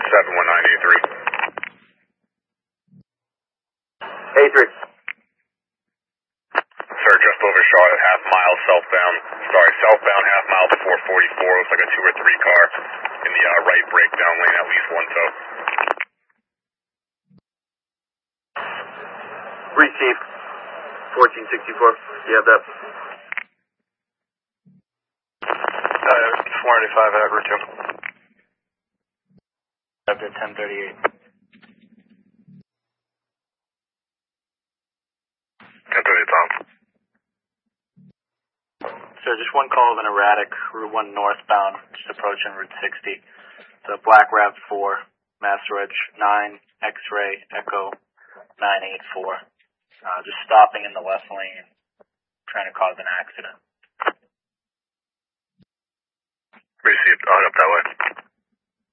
A3. Sir, just overshot at half mile southbound. Sorry, southbound half mile to 444. Looks like a 2 or 3 car in the right breakdown lane, at least one tow. Received. 1464. Yeah, that. 495 at route 2. Up to 1038. 1038 Tom. So just one call of an erratic Route 1 northbound, just approaching Route 60. The Black RAV4, Master Edge 9, X-Ray, Echo 984. Just stopping in the left lane, trying to cause an accident. Received. On up that way.